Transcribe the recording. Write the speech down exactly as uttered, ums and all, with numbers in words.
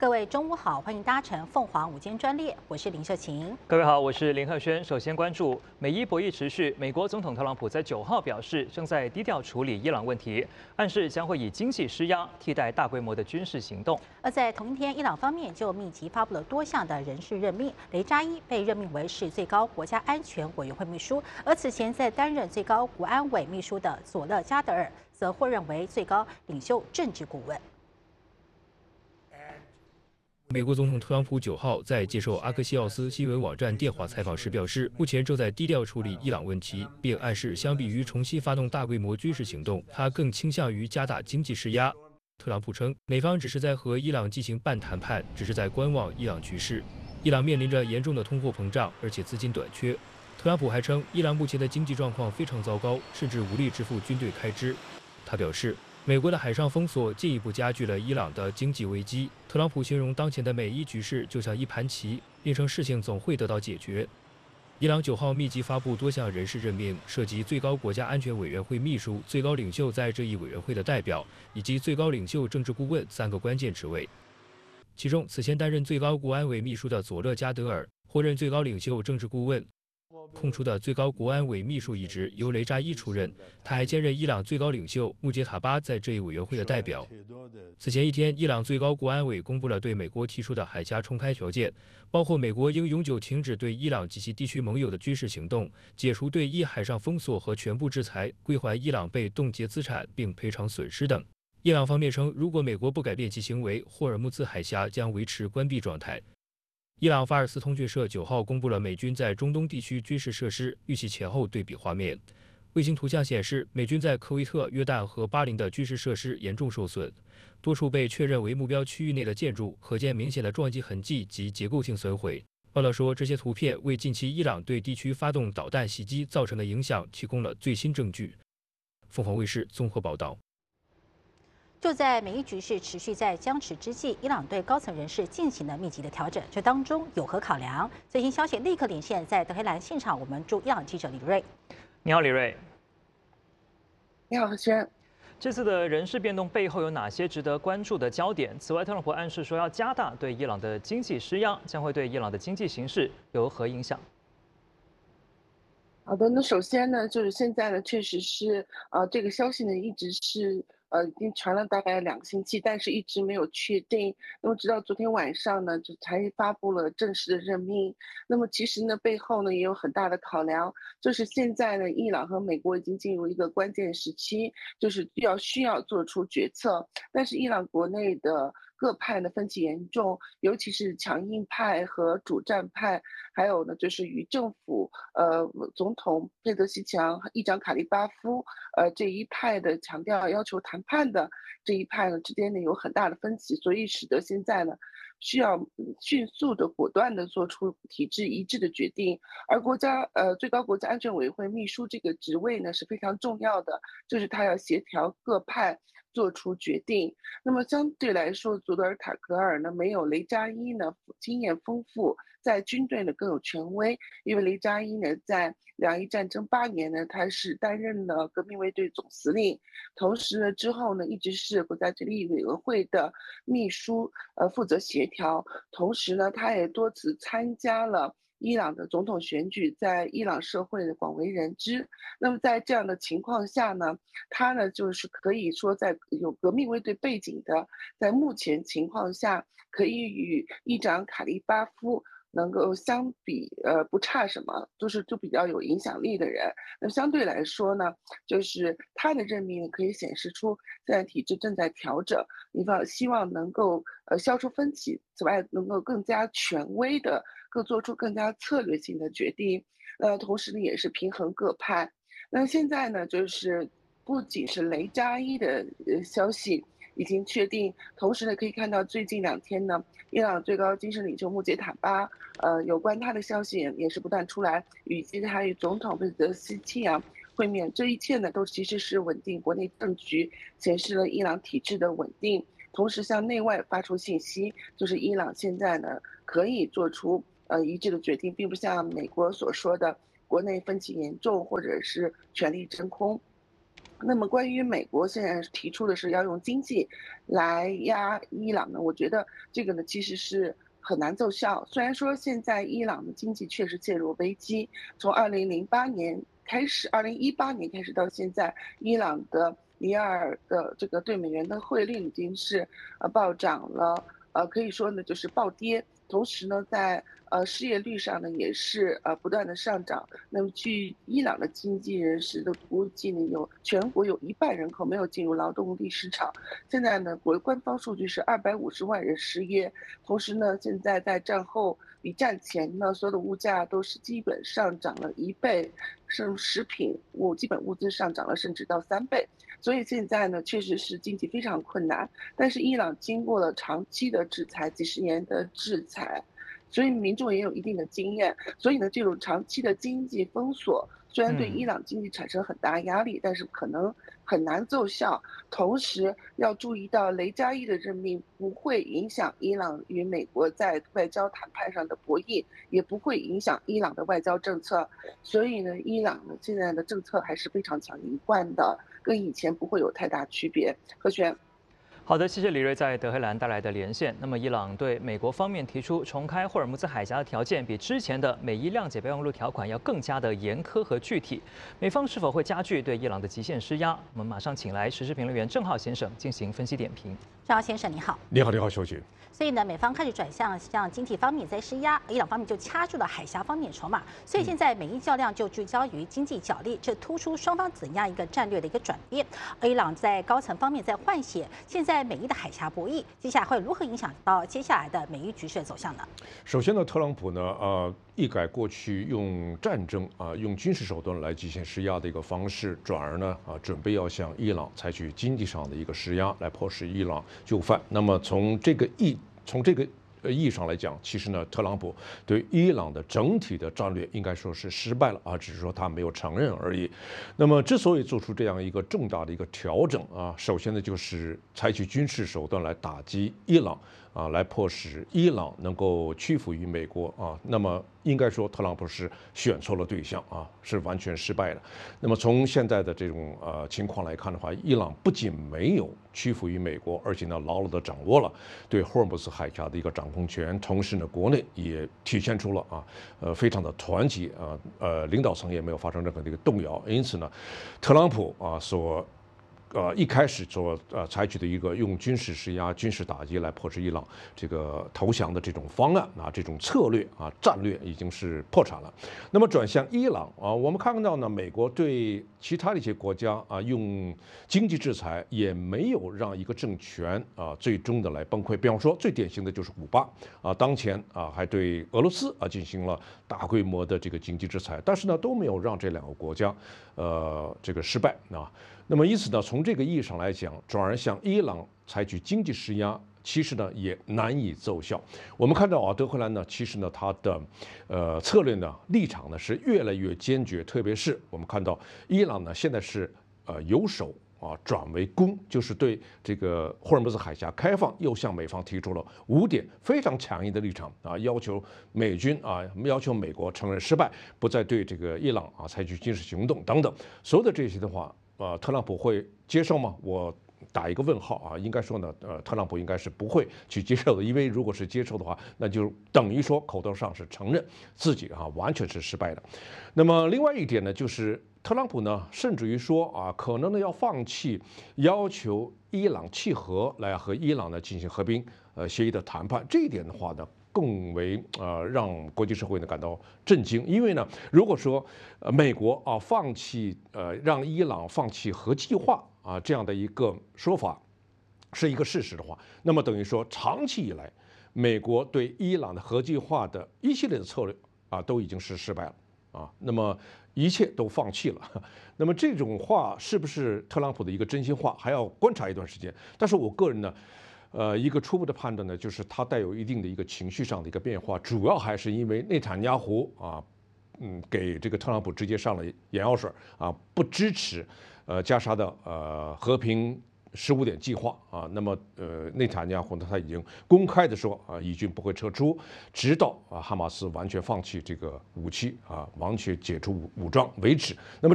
各位中午好，欢迎搭乘凤凰午间专列，我是林秀琴。 各位好，我是林鹤轩。首先关注美伊博弈持续，美国总统特朗普在九号表示，正在低调处理伊朗问题，暗示将会以经济施压替代大规模的军事行动。 而在同一天，伊朗方面就密集发布了多项的人事任命，雷扎伊被任命为是最高国家安全委员会秘书，而此前在担任最高国安委秘书的佐勒加德尔则获任为最高领袖政治顾问。 美国总统特朗普九号在接受阿克西奥斯新闻网站电话采访时表示，目前正在低调处理伊朗问题，并暗示相比于重新发动大规模军事行动，他更倾向于加大经济施压。特朗普称，美方只是在和伊朗进行半谈判，只是在观望伊朗局势。伊朗面临着严重的通货膨胀，而且资金短缺。特朗普还称，伊朗目前的经济状况非常糟糕，甚至无力支付军队开支。他表示， 美国的海上封锁进一步加剧了伊朗的经济危机。特朗普形容当前的美伊局势就像一盘棋，并称事情总会得到解决。伊朗九号密集发布多项人事任命，涉及最高国家安全委员会秘书、最高领袖在这一委员会的代表，以及最高领袖政治顾问三个关键职位。其中，此前担任最高国安委秘书的佐勒加德尔获任最高领袖政治顾问。 空出的最高国安委秘书一职由雷扎伊出任，他还兼任伊朗最高领袖穆杰塔巴在这一委员会的代表。此前一天，伊朗最高国安委公布了对美国提出的海峡重开条件，包括美国应永久停止对伊朗及其地区盟友的军事行动，解除对伊海上封锁和全部制裁，归还伊朗被冻结资产并赔偿损失等。伊朗方面称，如果美国不改变其行为，霍尔木兹海峡将维持关闭状态。 伊朗法尔斯通讯社九号公布了美军在中东地区军事设施预期前后对比画面。卫星图像显示，美军在科威特、约旦和巴林的军事设施严重受损，多处被确认为目标区域内的建筑可见明显的撞击痕迹及结构性损毁。报道说，这些图片为近期伊朗对地区发动导弹袭击造成的影响提供了最新证据。凤凰卫视综合报道。 就在美伊局势持续在僵持之际，伊朗对高层人士进行了密集的调整，这当中有何考量？最新消息立刻连线在德黑兰现场，我们驻伊朗记者李瑞。 你好，李瑞。 你好，何轩。 这次的人事变动背后有哪些值得关注的焦点？此外，特朗普暗示说要加大对伊朗的经济施压，将会对伊朗的经济形势有何影响？ 好的，那首先呢，就是现在呢，确实是呃，这个消息呢一直是呃已经传了大概两个星期，但是一直没有确定。那么直到昨天晚上呢，就才发布了正式的任命。那么其实呢，背后呢也有很大的考量，就是现在呢，伊朗和美国已经进入一个关键时期，就是要需要做出决策。但是伊朗国内的 各派呢分歧严重，尤其是强硬派和主战派，还有呢就是与政府呃总统佩德西强、议长卡利巴夫呃这一派的强调要求谈判的这一派呢之间呢有很大的分歧，所以使得现在呢需要迅速的、果断的做出体制一致的决定。而国家呃最高国家安全委员会秘书这个职位呢是非常重要的，就是他要协调各派 做出决定。那么相对来说，佐德尔塔格尔呢，没有雷扎伊呢经验丰富，在军队呢更有权威。因为雷扎伊呢在两伊战争八年呢，他是担任了革命卫队总司令，同时呢之后呢一直是国家决议委员会的秘书，呃负责协调。同时呢，他也多次参加了 伊朗的总统选举在伊朗社会的广为人知。那么在这样的情况下呢，他呢就是可以说在有革命卫队背景的，在目前情况下可以与议长卡利巴夫 能够相比，呃，不差什么，就是就比较有影响力的人。那相对来说呢，就是他的任命可以显示出现在体制正在调整，一方希望能够呃消除分歧，此外能够更加权威的，更做出更加策略性的决定。呃，同时呢也是平衡各派。那现在呢，就是不仅是雷扎伊的呃消息 已经确定，同时呢，可以看到最近两天呢，伊朗最高精神领袖穆杰塔巴，呃，有关他的消息也是不断出来，以及他与总统贝泽西奇扬会面，这一切呢，都其实是稳定国内政局，显示了伊朗体制的稳定，同时向内外发出信息，就是伊朗现在呢可以做出呃一致的决定，并不像美国所说的国内分歧严重或者是权力真空。 那么关于美国现在提出的是要用经济来压伊朗呢，我觉得这个呢其实是很难奏效。虽然说现在伊朗的经济确实陷入危机，从二零零八年开始，二零一八年开始到现在，伊朗的里尔的这个对美元的汇率已经是呃暴涨了，呃可以说呢就是暴跌。同时呢，在呃失业率上呢也是呃不断的上涨。那么据伊朗的经济人士的估计呢，有全国有一半人口没有进入劳动力市场。现在呢，国官方数据是二百五十万人失业。同时呢，现在在战后比战前呢，所有的物价都是基本上涨了一倍，甚至食品物基本物资上涨了甚至到三倍。所以现在呢，确实是经济非常困难。但是伊朗经过了长期的制裁，几十年的制裁，所以民众也有一定的经验。所以呢，这种长期的经济封锁虽然对伊朗经济产生很大压力，但是可能很难奏效。同时要注意到，雷加伊的任命不会影响伊朗与美国在外交谈判上的博弈，也不会影响伊朗的外交政策。所以呢，伊朗呢现在的政策还是非常强硬惯的，跟以前不会有太大区别。何璇。 好的，谢谢李瑞在德黑兰带来的连线。那么，伊朗对美国方面提出重开霍尔木兹海峡的条件，比之前的美伊谅解备忘录条款要更加的严苛和具体。美方是否会加剧对伊朗的极限施压？我们马上请来时事评论员郑浩先生进行分析点评。 郑浩先生，你好。 你好，你好，小姐。 所以呢，美方开始转向向经济方面在施压，伊朗方面就掐住了海峡方面筹码。所以现在美伊较量就聚焦于经济角力，这突出双方怎样一个战略的一个转变。伊朗在高层方面在换血，现在美伊的海峡博弈，接下来会如何影响到接下来的美伊局势的走向呢？ 首先呢，特朗普呢，呃，一改过去用战争啊、呃、用军事手段来极限施压的一个方式，转而呢啊、呃、准备要向伊朗采取经济上的一个施压，来迫使伊朗就范。那么从这个意从这个呃意义上来讲，其实呢，特朗普对伊朗的整体的战略应该说是失败了啊，只是说他没有承认而已。那么之所以做出这样一个重大的一个调整啊，首先呢就是采取军事手段来打击伊朗啊，来迫使伊朗能够屈服于美国啊。那么应该说，特朗普是选错了对象啊，是完全失败的。那么从现在的这种呃情况来看的话，伊朗不仅没有屈服于美国，而且呢牢牢地掌握了对霍尔木兹海峡的一个掌控权，同时呢国内也体现出了啊呃非常的团结啊，呃领导层也没有发生任何的一个动摇。因此呢，特朗普啊所呃，一开始所呃采取的一个用军事施压、军事打击来迫使伊朗这个投降的这种方案啊，这种策略啊战略已经是破产了。那么转向伊朗啊，我们看到呢，美国对其他的一些国家啊用经济制裁，也没有让一个政权啊最终的来崩溃。比方说，最典型的就是古巴啊，当前啊还对俄罗斯啊进行了大规模的这个经济制裁，但是呢都没有让这两个国家呃这个失败啊。那么因此呢，从这个意义上来讲，转而向伊朗采取经济施压，其实呢也难以奏效。我们看到啊，德黑兰呢，其实呢它的呃策略呢立场呢是越来越坚决，特别是我们看到伊朗呢现在是呃由守啊转为攻，就是对这个霍尔木兹海峡开放又向美方提出了五点非常强硬的立场啊，要求美军啊，要求美国承认失败，不再对这个伊朗啊采取军事行动等等，所有的这些的话。呃，特朗普会接受吗？我打一个问号啊。应该说呢，呃，特朗普应该是不会去接受的，因为如果是接受的话，那就等于说口头上是承认自己啊完全是失败的。那么另外一点呢，就是特朗普呢，甚至于说啊，可能呢要放弃要求伊朗契合来和伊朗呢进行和平呃协议的谈判，这一点的话呢。更为呃让国际社会呢感到震惊，因为呢，如果说呃美国啊放弃呃让伊朗放弃核计划啊这样的一个说法是一个事实的话，那么等于说长期以来美国对伊朗的核计划的一系列的策略啊都已经是失败了啊，那么一切都放弃了。那么这种话是不是特朗普的一个真心话，还要观察一段时间。但是我个人呢。呃，一个初步的判断呢，就是它带有一定的一个情绪上的一个变化，主要还是因为内塔尼亚胡啊，嗯，给这个特朗普直接上了眼药水啊，不支持呃加沙的呃和平十五点计划啊。那么呃，内塔尼亚胡呢，他已经公开的说啊，以军不会撤出，直到啊哈马斯完全放弃这个武器啊，完全解除武武装为止。那么